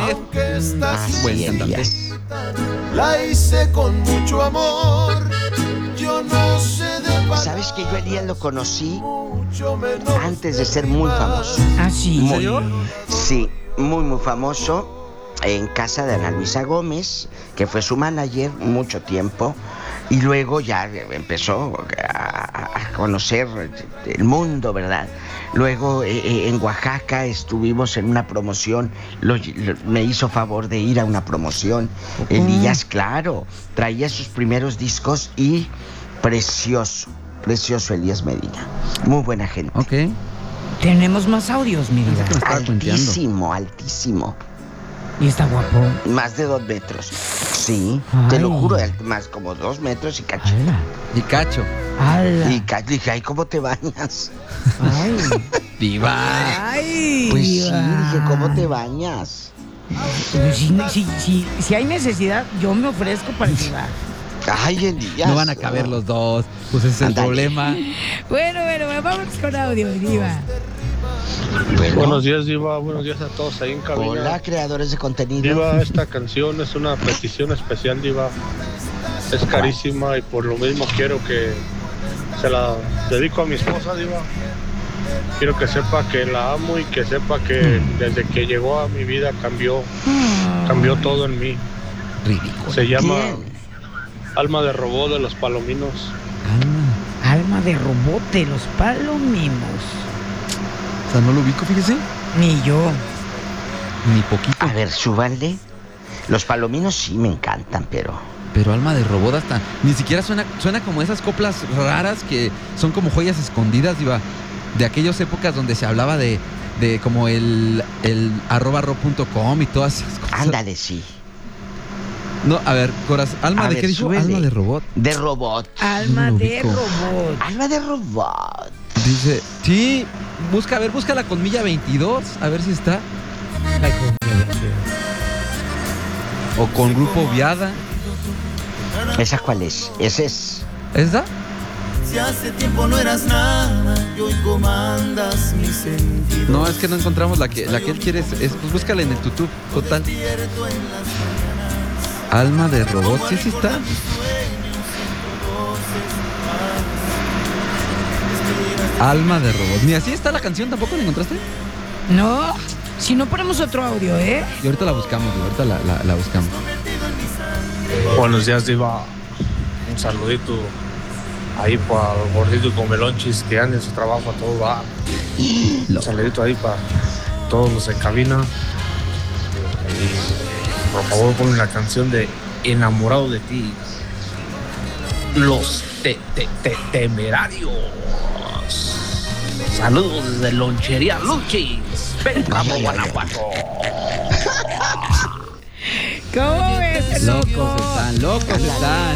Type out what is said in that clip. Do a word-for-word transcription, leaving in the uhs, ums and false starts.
Elías. Ah, buen sí, cantante. Elías. La hice con mucho amor. Yo no sé de ¿Sabes que yo a Elías lo conocí mucho menos antes de ser muy famoso? Ah, sí. Muy, serio? sí, muy, muy famoso. En casa de Ana Luisa Gómez, que fue su manager mucho tiempo, y luego ya empezó a, a conocer el mundo, ¿verdad? Luego eh, en Oaxaca estuvimos en una promoción, lo, lo, me hizo favor de ir a una promoción. Elías, claro, traía sus primeros discos y precioso, precioso Elías Medina, muy buena gente. Ok. Tenemos más audios, mi vida. Pensé que me estaba cuenteando. Altísimo, altísimo. Y está guapo. Más de dos metros. Sí, Ay. te lo juro, más como dos metros y cacho. Ala. Y Cacho. Ala. Y cacho, dije, ay, ¿cómo te bañas? Ay. Diva. Ay. Pues sí, diva. dije, ¿cómo te bañas? Pues Si, si, si, si hay necesidad, yo me ofrezco para ayudar. Ay, Elías. No van a caber los dos. Pues ese es el Ándale. problema. Bueno, bueno, bueno, vámonos con audio, Diva. Bueno, Buenos días, Diva. Buenos días a todos ahí en cabina. hola, creadores de contenido. Diva, esta canción es una petición especial, Diva. Es carísima y por lo mismo quiero que se la dedico a mi esposa, Diva. Quiero que sepa que la amo y que sepa que desde que llegó a mi vida cambió, cambió todo en mí. Ridículo. Se llama ¿Quién? Alma de Robot de los Palominos. Ah, Alma de robot de los palomimos. o sea, no lo ubico, fíjese. Ni yo. Ni poquito. A ver, súbanle. Los palominos sí me encantan, pero... Pero Alma de Robot hasta... Ni siquiera suena, suena como esas coplas raras que son como joyas escondidas, Diva. De aquellas épocas donde se hablaba de, de como el, el arroba ro punto com y todas esas cosas. Ándale, sí. No, a ver, corazón. ¿Alma A de ver, qué dijo? súbele. Alma de robot. De robot. Alma No lo de ubico. robot. Alma de robot. Dice, sí, busca, a ver, búscala con Milla veintidós, a ver si está. Ay, joder, tío. O con Grupo Viada. ¿Esa cuál es? Ese es... ¿Esa? Si hace tiempo no eras nada y hoy comandas mis sentidos. No, es que no encontramos la que, la que él quiere. Es, es- pues búscala en el YouTube, total. Alma de robot, sí, sí está. Alma de robot. Ni así está la canción, ¿tampoco la encontraste? No, si no ponemos otro audio, ¿eh? Y ahorita la buscamos, güey, ahorita la, la, la buscamos. Buenos días, Diva. Un saludito ahí para el gordito con melonchis que anda en su trabajo a todo va. Un saludito ahí para todos los en cabina. Y por favor pongan la canción de Enamorado de ti. Los te, te, te, temerarios. Saludos desde Lonchería Luchis. Péntramo, Guanajuato. ¿Cómo ves, Locos loco? están, locos están.